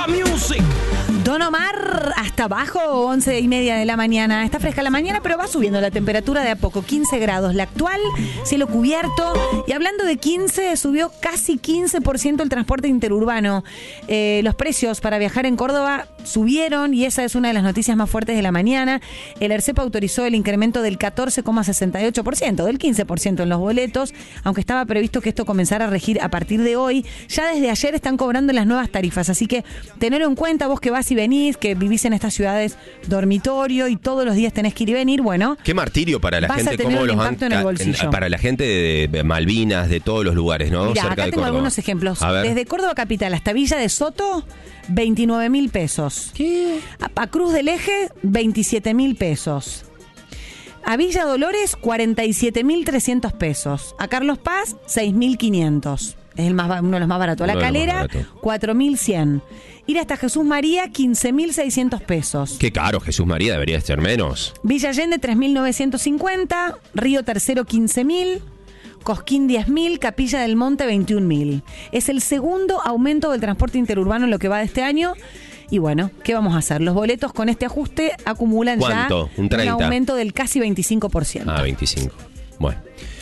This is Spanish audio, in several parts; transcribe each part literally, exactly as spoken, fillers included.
music. Don Omar, hasta abajo, once y media de la mañana. Está fresca la mañana, pero va subiendo la temperatura de a poco. quince grados la actual, cielo cubierto. Y hablando de quince, subió casi quince por ciento el transporte interurbano. Eh, los precios para viajar en Córdoba subieron y esa es una de las noticias más fuertes de la mañana. El ERCEP autorizó el incremento del catorce coma sesenta y ocho por ciento, del quince por ciento en los boletos, aunque estaba previsto que esto comenzara a regir a partir de hoy. Ya desde ayer están cobrando las nuevas tarifas, así que tenerlo en cuenta vos que vas y venís, que vivís en estas ciudades dormitorio y todos los días tenés que ir y venir, bueno. Qué martirio para la vas gente, a tener cómo un los impacto han, en el bolsillo. para la gente de Malvinas, de todos los lugares, ¿no? Mirá, cerca acá de tengo Córdoba. algunos ejemplos. A ver. Desde Córdoba Capital hasta Villa de Soto, veintinueve mil pesos. ¿Qué? A, a Cruz del Eje, veintisiete mil pesos. A Villa Dolores, cuarenta y siete mil trescientos pesos. A Carlos Paz, seis mil quinientos. Es el más, uno de los más baratos. A La Uno de los más Calera, baratos. cuatro mil cien. Ir hasta Jesús María, quince mil seiscientos pesos. Qué caro, Jesús María, debería ser menos. Villa Allende, tres mil novecientos cincuenta. Río Tercero, quince mil. Cosquín, diez mil. Capilla del Monte, veintiún mil. Es el segundo aumento del transporte interurbano en lo que va de este año. Y bueno, ¿qué vamos a hacer? Los boletos con este ajuste acumulan ¿Cuánto? ya Un treinta. aumento del casi veinticinco por ciento. Ah, veinticinco. Bueno.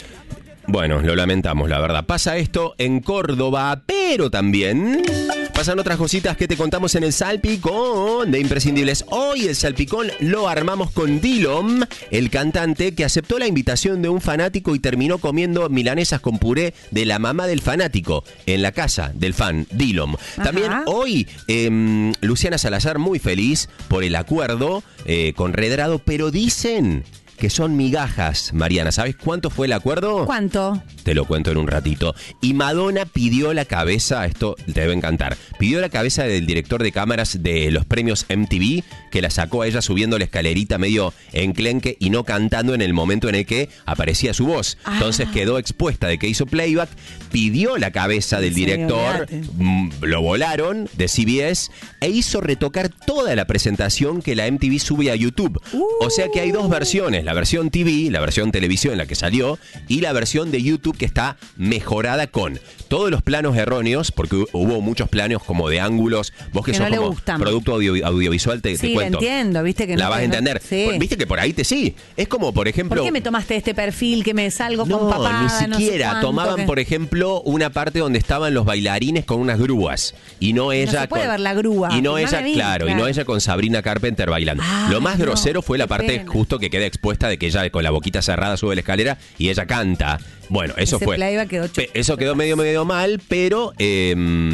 Bueno, lo lamentamos, la verdad. Pasa esto en Córdoba, pero también pasan otras cositas que te contamos en el Salpicón de Imprescindibles. Hoy el Salpicón lo armamos con Dillom, el cantante que aceptó la invitación de un fanático y terminó comiendo milanesas con puré de la mamá del fanático en la casa del fan, Dillom. También Ajá. hoy eh, Luciana Salazar muy feliz por el acuerdo eh, con Redrado, pero dicen que son migajas, Mariana. ¿Sabes cuánto fue el acuerdo? ¿Cuánto? Te lo cuento en un ratito. Y Madonna pidió la cabeza, esto te debe encantar, pidió la cabeza del director de cámaras de los premios M T V, que la sacó a ella subiendo la escalerita medio enclenque y no cantando en el momento en el que aparecía su voz. Ah. Entonces quedó expuesta de que hizo playback, pidió la cabeza del Sí, director, olvídate. mm, lo volaron de C B S e hizo retocar toda la presentación que la M T V sube a YouTube. Uh. O sea que hay dos versiones, la versión T V, la versión televisión en la que salió, y la versión de YouTube que está mejorada con todos los planos erróneos, porque hu- hubo muchos planos como de ángulos, vos que, Que sos no le como gustan. producto audio- audiovisual, te, te Sí, la cuento. entiendo, viste que la no- vas a que no- entender. sí. Por- Viste que por ahí te sí. Es como, por ejemplo... ¿Por qué me tomaste este perfil que me salgo No, con papada? ni no sé siquiera. cuánto, Tomaban, que- por ejemplo, una parte donde estaban los bailarines con unas grúas. Y no ella se puede con, ver la grúa. Y no No ella, la vi, claro, y no claro. ella con Sabrina Carpenter bailando. Ah, Lo más no, grosero fue la qué parte pena. justo que queda expuesta de que ella con la boquita cerrada sube la escalera y ella canta. Bueno, eso Ese fue. playback quedó Pe- chulo. Eso quedó medio medio mal, pero eh,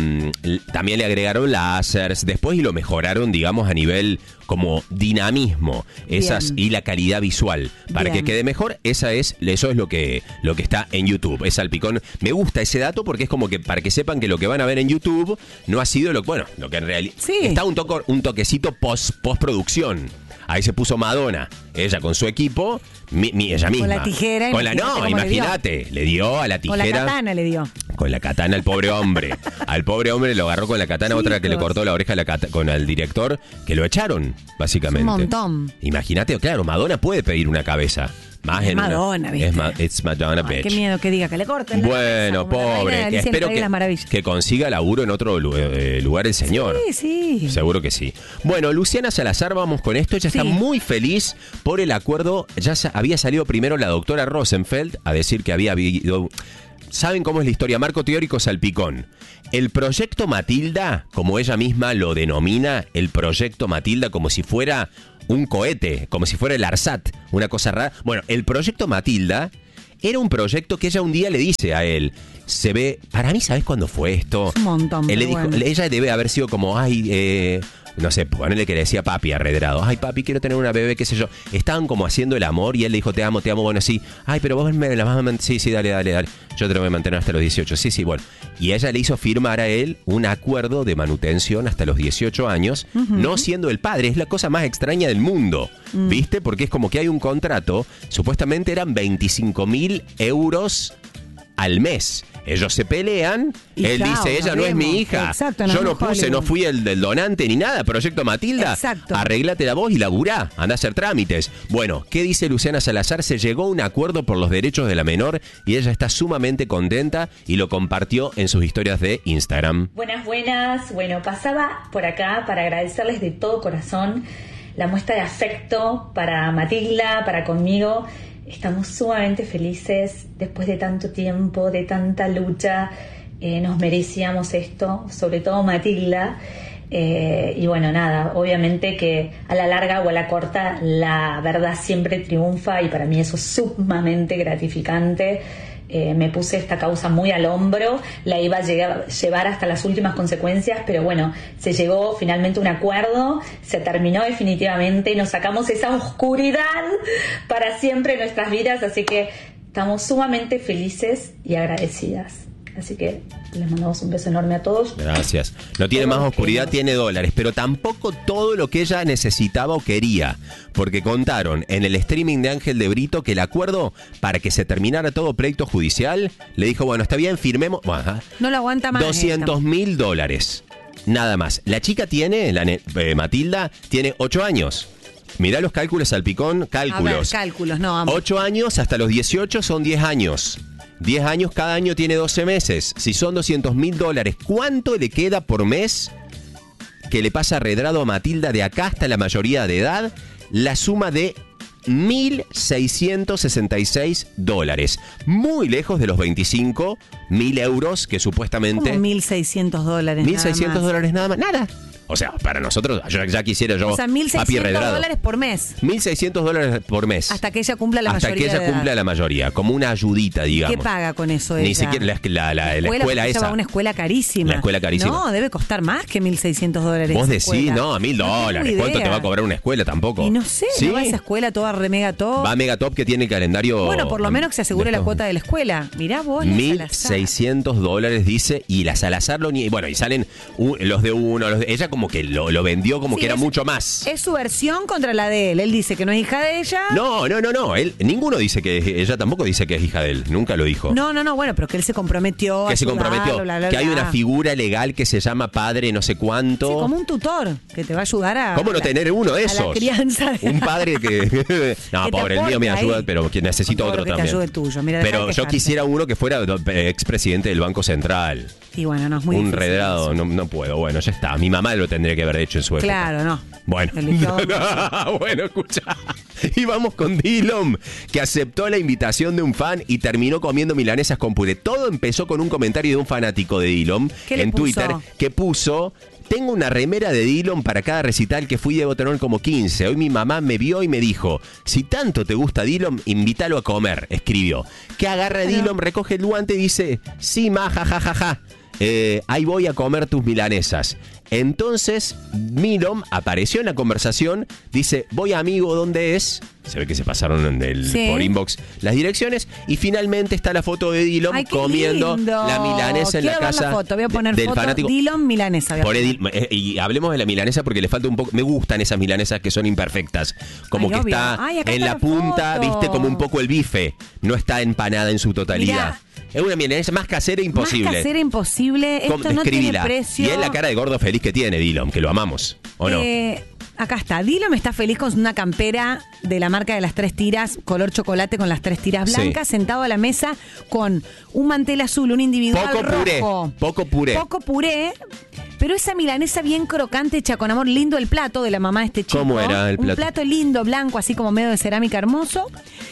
l- también le agregaron láseres después y lo mejoraron, digamos, a nivel como dinamismo, esas Bien. y la calidad visual para Bien. que quede mejor. Esa es, eso es lo que lo que está en YouTube. Es Salpicón. Me gusta ese dato porque es como que para que sepan que lo que van a ver en YouTube no ha sido lo bueno, lo que en realidad Sí. está un toco, un toquecito post postproducción. Ahí se puso Madonna, ella con su equipo, mi, mi- ella misma. la tijera, Con la, imagínate no, cómo le dio. imagínate, le dio a la O la tijera. katana le dio. Con la katana al pobre hombre. Al pobre hombre lo agarró con la katana, otra que le Chicos. cortó la oreja a la cata- con el director, que lo echaron, básicamente. Es un montón. Imagínate, claro, Madonna puede pedir una cabeza. Más Es en una- Madonna, ¿viste? Es ma- it's Madonna, Ay, bitch. qué miedo que diga que le corten. la Bueno, cabeza, como la reina de pobre. Que Alicia en el espero País de que, las Maravillas. que consiga laburo en otro lu- eh, lugar el señor. Sí, sí. Seguro que sí. Bueno, Luciana Salazar, vamos con esto. Ella Sí. está muy feliz por el acuerdo. Ya sa- había salido primero la doctora Rosenfeld a decir que había habido... ¿Saben cómo es la historia? Marco teórico Salpicón. El proyecto Matilda, como ella misma lo denomina, el proyecto Matilda como si fuera un cohete, como si fuera el ARSAT, una cosa rara. Bueno, el proyecto Matilda era un proyecto que ella un día le dice a él, se ve, para mí, ¿sabes cuándo fue esto? Es un montón, Él le pero dijo, bueno. ella debe haber sido como, ay, eh, no sé, ponele que le decía papi arredrado, ay papi, quiero tener una bebé, qué sé yo. Estaban como haciendo el amor y él le dijo, te amo, te amo, bueno, sí. Ay, pero vos me la vas a mantener, sí, sí, dale, dale, dale. Yo te lo voy a mantener hasta los dieciocho, sí, sí, bueno. Y ella le hizo firmar a él un acuerdo de manutención hasta los dieciocho años, no siendo el padre, es la cosa más extraña del mundo, ¿viste? Porque es como que hay un contrato, supuestamente eran veinticinco mil euros al mes. Ellos se pelean, Y él chao, dice, ella nos no es mi vemos. hija. Exacto, Yo nos no vemos puse, Hollywood. no fui el del donante ni nada. Proyecto Matilda, Exacto. arreglate la voz y laburá, anda a hacer trámites. Bueno, ¿qué dice Luciana Salazar? Se llegó a un acuerdo por los derechos de la menor y ella está sumamente contenta y lo compartió en sus historias de Instagram. Buenas, buenas. Bueno, pasaba por acá para agradecerles de todo corazón la muestra de afecto para Matilda, para conmigo. Estamos sumamente felices después de tanto tiempo, de tanta lucha. Eh, nos merecíamos esto, sobre todo Matilda. Eh, y bueno, nada, obviamente que a la larga o a la corta la verdad siempre triunfa y para mí eso es sumamente gratificante. Eh, me puse esta causa muy al hombro, la iba a llegar, llevar hasta las últimas consecuencias, pero bueno, se llegó finalmente a un acuerdo, se terminó definitivamente y nos sacamos esa oscuridad para siempre en nuestras vidas, así que estamos sumamente felices y agradecidas. Así que les mandamos un beso enorme a todos. Gracias. No tiene más oscuridad, tiene dólares, pero tampoco todo lo que ella necesitaba o quería, porque contaron en el streaming de Ángel de Brito que el acuerdo para que se terminara todo pleito judicial, le dijo, bueno, está bien, firmemos, bueno, No lo aguanta más. doscientos mil dólares, nada más. La chica tiene, la ne- eh, Matilda, tiene ocho años. Mirá los cálculos, Salpicón, cálculos. A ver, cálculos, no, vamos. ocho años hasta los dieciocho son diez años. diez años, cada año tiene doce meses. Si son doscientos mil dólares, ¿cuánto le queda por mes que le pasa redrado a Matilda de acá hasta la mayoría de edad? La suma de mil seiscientos sesenta y seis dólares. Muy lejos de los veinticinco mil euros que supuestamente... Como mil seiscientos dólares. mil nada seiscientos más. dólares nada más. Nada. O sea, para nosotros, yo ya quisiera yo O sea, mil papi seiscientos redrado. dólares por mes. mil seiscientos dólares por mes. Hasta que ella cumpla la Hasta mayoría que ella de edad. cumpla la mayoría, como una ayudita, digamos. ¿Qué paga con eso ella? Ni siquiera la, la, la- la escuela, porque ella esa. va a una escuela carísima. La escuela carísima. No, debe costar más que mil seiscientos dólares. Vos esa decís, escuela. no, mil No tengo dólares. ¿Cuánto idea. te va a cobrar una escuela tampoco? Y no sé, ¿Sí? ¿no va a esa escuela toda re mega top? Va a Megatop que tiene el calendario... Bueno, por lo menos que se asegure de la todo. cuota de la escuela. Mirá vos, la mil Salazar. seiscientos dólares dice, y la Salazar lo nie- bueno, y salen un- los de uno, los de- ella como que lo, lo vendió como Sí, que era es- mucho más. Es su versión contra la de él. Él dice que no es hija de ella. No, no, no, no, él, ninguno dice que, ella tampoco dice que es hija de él, nunca lo dijo. No, no, no, bueno, pero que él se comprometió. a que se ayudarlo, comprometió, bla, bla, que hay bla. una figura legal que se llama padre no sé cuánto. Sí, como un tutor que te va a ayudar a. ¿Cómo no a la- tener uno de a la esos? crianza. Un padre que... no, Que te pobre, el mío me aporte ayuda, ahí. pero que necesito Por favor, otro que te también. ayude el tuyo. Mira, deja pero de yo quejarte. quisiera uno que fuera eh, expresidente del Banco Central. Y bueno, no es muy un difícil redrado, eso. no, no puedo. Bueno, ya está. Mi mamá lo tendría que haber hecho en su época. Claro, no. Bueno, Eligió- bueno, escucha. Y vamos con Dillom, que aceptó la invitación de un fan y terminó comiendo milanesas con puré. Todo empezó con un comentario de un fanático de Dillom ¿Qué le en puso? Twitter que puso: tengo una remera de Dillom para cada recital que fui, debo tener como quince. Hoy mi mamá me vio y me dijo, si tanto te gusta Dillom, invítalo a comer, escribió. Que agarra a Dillom, recoge el guante y dice, sí, ma, ja, ja, ja, ja. Eh, ahí voy a comer tus milanesas. Entonces, Milom apareció en la conversación, dice, voy amigo, ¿dónde es? Se ve que se pasaron del, Sí. por inbox las direcciones y finalmente está la foto de Dillom Ay, qué comiendo lindo. la milanesa en Quiero la ver casa la foto. Voy a poner del foto fanático. Dillom milanesa. voy a Por poner. Edil- eh, y hablemos de la milanesa porque le falta un poco. Me gustan esas milanesas que son imperfectas. Como Ay, que obvio. está Ay, acá en está la la punta, foto. viste, como un poco el bife. No está empanada en su totalidad. Mirá. Es una milanesa más casera imposible. Más casera imposible. Esto Com- no tiene describila. precio. Y es la cara de gordo feliz que tiene Dillom, que lo amamos. ¿O no? Eh, acá está. Dillom está feliz con una campera de la marca de las tres tiras, color chocolate con las tres tiras Sí. blancas, sentado a la mesa con un mantel azul, un individual Poco puré, rojo. poco puré. Poco puré. Pero esa milanesa bien crocante, hecha con amor, lindo el plato de la mamá de este chico. ¿Cómo era el plato? Un plato lindo, blanco, así como medio de cerámica hermoso.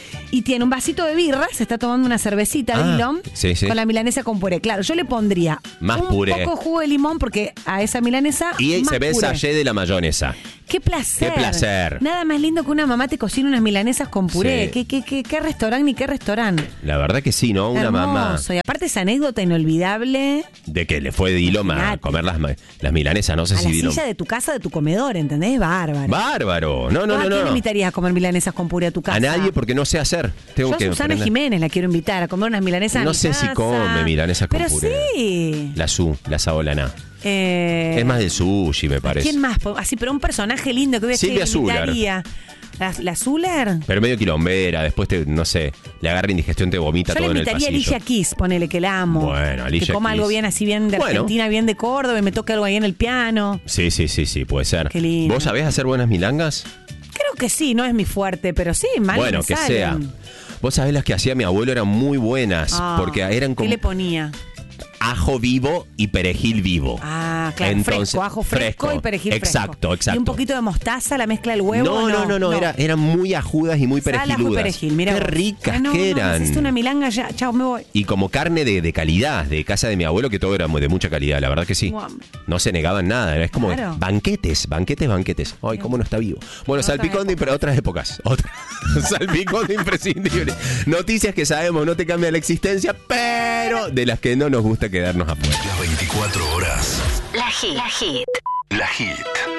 Y tiene un vasito de birra, se está tomando una cervecita Ah, Dillom sí, sí. con la milanesa con puré. Claro, yo le pondría Más un puré. poco jugo de limón porque a esa milanesa Y más se ve el puré. sachet de la mayonesa. ¡Qué placer! ¡Qué placer! Nada más lindo que una mamá te cocine unas milanesas con puré. Sí. ¿Qué, qué, qué, qué restaurante ni qué restaurante? La verdad que sí, ¿no? Una Hermoso. mamá Y aparte esa anécdota inolvidable de que le fue Dillom a Imagínate. comer las, ma- las milanesas. No sé a si la Dillom... silla de tu casa, de tu comedor, ¿entendés? Bárbaro. Bárbaro. No, no, ¿A no, quién no. invitarías a comer milanesas con puré a tu casa? A nadie porque no sé hacer. Tengo Yo a que Susana aprender. Jiménez la quiero invitar a comer unas milanesas a No mi sé si casa. come milanesas con Pero puré. sí. La Su, la Saolana. Eh, Es más del sushi, me parece. ¿Quién más? Así, pero un personaje lindo que voy a Silvia Zuller. ¿La, la Zuller? Pero medio quilombera, después te, no sé, le agarra indigestión, te vomita Yo todo le en el invitaría a pasillo. Alicia Keys, ponele que la amo. Bueno, Alicia Que coma Keys. algo bien así, bien de Bueno. Argentina, bien de Córdoba, y me toque algo ahí en el piano. Sí, sí, sí, sí, puede ser. Qué lindo. ¿Vos sabés hacer buenas milangas? Creo que sí, no es mi fuerte, pero sí, mal Bueno, me que salen. sea. Vos sabés las que hacía mi abuelo eran muy buenas, Ah, porque eran ¿qué como le ponía? ajo vivo y perejil vivo. Ah, claro, Entonces, fresco, ajo fresco, fresco. y perejil Exacto, fresco. exacto. Y un poquito de mostaza, la mezcla del huevo. No, no, no, no, era- eran muy ajudas y muy Sal, ajo y perejiludas. perejil, mirá Qué vos. ricas Ah, no, que no, eran. necesito una milanga ya, chao, me voy. Y como carne de, de calidad, de casa de mi abuelo, que todo era muy- de mucha calidad, la verdad que sí. Tengo hambre. No se negaban nada, es como Claro. banquetes, banquetes, banquetes. Ay, cómo no está vivo. Bueno, Otras salpicón de pero otras épocas. Otra. Salpicón de imprescindible. Noticias que sabemos no te cambian la existencia, pero de las que no nos gusta quedarnos afuera. Las veinticuatro horas. La Hit. La Hit. La Hit.